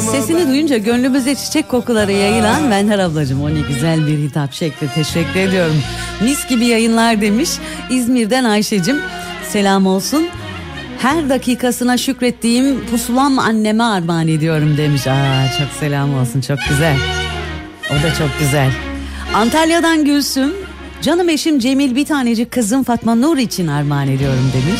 Sesini duyunca gönlümüze çiçek kokuları yayılan Menher ablacığım, o ne güzel bir hitap şekli, teşekkür ediyorum. Mis gibi yayınlar demiş İzmir'den Ayşe'cim, selam olsun. Her dakikasına şükrettiğim pusulam anneme armağan ediyorum demiş. Çok selam olsun, çok güzel. O da çok güzel. Antalya'dan Gülsüm, canım eşim Cemil, bir tanecik kızım Fatma Nur için armağan ediyorum demiş.